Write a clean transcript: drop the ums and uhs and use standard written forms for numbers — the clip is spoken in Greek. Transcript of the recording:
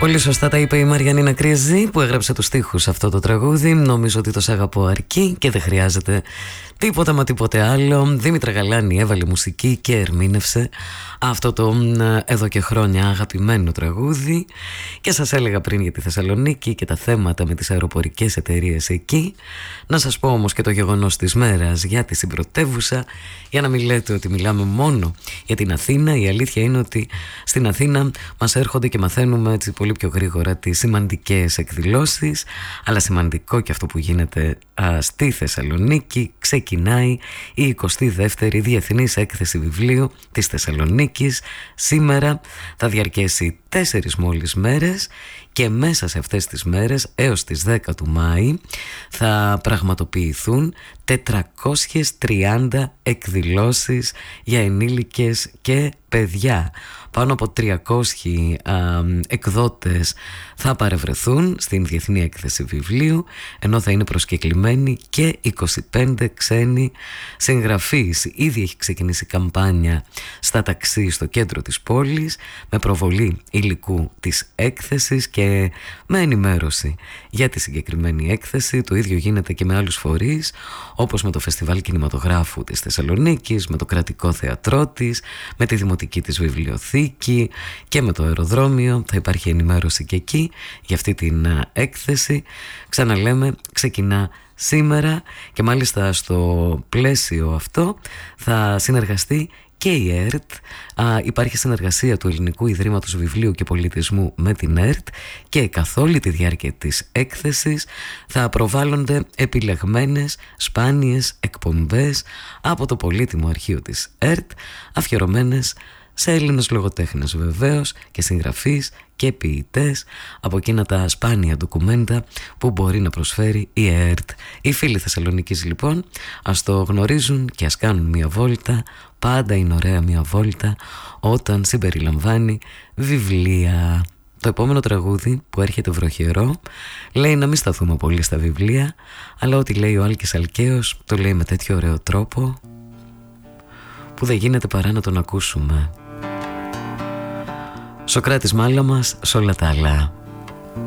Πολύ σωστά τα είπε η Μαριανίνα Κρυεζή που έγραψε τους στίχους αυτό το τραγούδι. Νομίζω ότι το σ' αγαπώ αρκεί και δεν χρειάζεται τίποτα μα τίποτε άλλο. Δήμητρα Γαλάνη έβαλε μουσική και ερμήνευσε αυτό το εδώ και χρόνια αγαπημένο τραγούδι. Και σας έλεγα πριν για τη Θεσσαλονίκη και τα θέματα με τις αεροπορικές εταιρείες εκεί. Να σας πω όμως και το γεγονός της μέρας για τη συμπρωτεύουσα, για να μην λέτε ότι μιλάμε μόνο για την Αθήνα. Η αλήθεια είναι ότι στην Αθήνα μας έρχονται και μαθαίνουμε έτσι πολύ πιο γρήγορα τις σημαντικές εκδηλώσεις, αλλά σημαντικό και αυτό που γίνεται στη Θεσσαλονίκη. Ξεκινάει η 22η Διεθνής Έκθεση Βιβλίου της Θεσσαλονίκης. Σήμερα θα διαρκέσει 4 μόλις μέρες και μέσα σε αυτές τις μέρες έως τις 10 του Μάη θα πραγματοποιηθούν 430 εκδηλώσεις για ενήλικες και παιδιά. Πάνω από 300 εκδότες θα παρευρεθούν στην Διεθνή Έκθεση Βιβλίου, ενώ θα είναι προσκεκλημένοι και 25 ξένοι συγγραφείς. Ήδη έχει ξεκινήσει καμπάνια στα ταξί στο κέντρο της πόλης με προβολή υλικού της έκθεσης και με ενημέρωση για τη συγκεκριμένη έκθεση. Το ίδιο γίνεται και με άλλους φορείς, όπως με το Φεστιβάλ Κινηματογράφου της Θεσσαλονίκης, με το Κρατικό Θέατρό της, με τη Δημοτική της Βιβλιοθήκη και με το αεροδρόμιο. Θα υπάρχει ενημέρωση και εκεί για αυτή την έκθεση. Ξαναλέμε, ξεκινά σήμερα και μάλιστα στο πλαίσιο αυτό θα συνεργαστεί και η ΕΡΤ. Υπάρχει συνεργασία του Ελληνικού Ιδρύματος Βιβλίου και Πολιτισμού με την ΕΡΤ και καθ' όλη τη διάρκεια της έκθεσης θα προβάλλονται επιλεγμένες σπάνιες εκπομπές από το πολύτιμο αρχείο της ΕΡΤ, αφιερωμένες σε Έλληνες λογοτέχνες βεβαίως και συγγραφείς και ποιητές, από εκείνα τα σπάνια ντοκουμέντα που μπορεί να προσφέρει η ΕΡΤ. Οι φίλοι Θεσσαλονικής λοιπόν ας το γνωρίζουν και ας κάνουν μια βόλτα. Πάντα είναι ωραία μια βόλτα όταν συμπεριλαμβάνει βιβλία. Το επόμενο τραγούδι που έρχεται βροχερό λέει να μην σταθούμε πολύ στα βιβλία, αλλά ό,τι λέει ο Άλκης Αλκαίος το λέει με τέτοιο ωραίο τρόπο που δεν γίνεται παρά να τον ακούσουμε. Σοκράτης Μάλαμας, σ' όλα τα άλλα.